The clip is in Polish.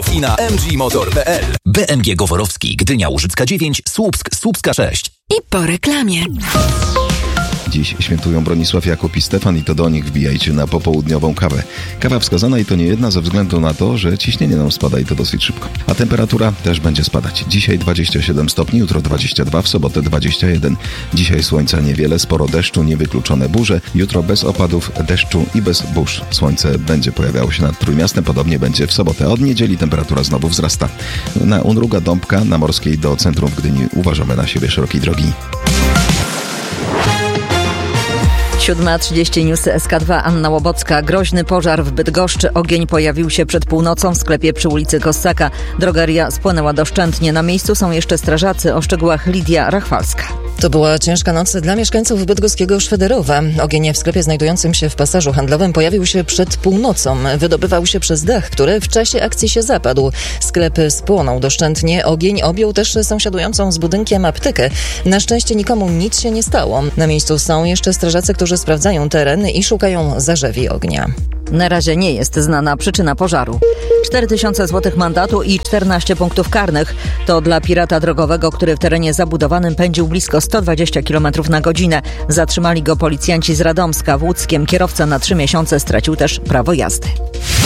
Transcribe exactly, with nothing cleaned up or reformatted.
i na m g motor kropka p l. B M G Goworowski, Gdynia Łużycka dziewięć, Słupsk, Słupska sześć. I po reklamie. Dziś świętują Bronisław, Jakub i Stefan i to do nich wbijajcie na popołudniową kawę. Kawa wskazana i to nie jedna ze względu na to, że ciśnienie nam spada i to dosyć szybko. A temperatura też będzie spadać. Dzisiaj dwadzieścia siedem stopni, jutro dwadzieścia dwa, w sobotę dwadzieścia jeden. Dzisiaj słońca niewiele, sporo deszczu, niewykluczone burze. Jutro bez opadów, deszczu i bez burz. Słońce będzie pojawiało się nad Trójmiastem, podobnie będzie w sobotę. Od niedzieli temperatura znowu wzrasta. Na Unruga Dąbka, na Morskiej do centrum w Gdyni uważamy na siebie szerokiej drogi. siódma trzydzieści News S K dwa, Anna Łobocka. Groźny pożar w Bydgoszczy. Ogień pojawił się przed północą w sklepie przy ulicy Kossaka. Drogeria spłonęła doszczętnie. Na miejscu są jeszcze strażacy. O szczegółach Lidia Rachwalska. To była ciężka noc dla mieszkańców bydgoskiego Szwederowa. Ogień w sklepie znajdującym się w pasażu handlowym pojawił się przed północą. Wydobywał się przez dach, który w czasie akcji się zapadł. Sklep spłonął doszczętnie. Ogień objął też sąsiadującą z budynkiem aptekę. Na szczęście nikomu nic się nie stało. Na miejscu są jeszcze strażacy, którzy sprawdzają teren i szukają zarzewi ognia. Na razie nie jest znana przyczyna pożaru. cztery tysiące złotych mandatu i czternaście punktów karnych. To dla pirata drogowego, który w terenie zabudowanym pędził blisko sto dwadzieścia kilometrów na godzinę. Zatrzymali go policjanci z Radomska. W Łódzkiem kierowca na trzy miesiące stracił też prawo jazdy.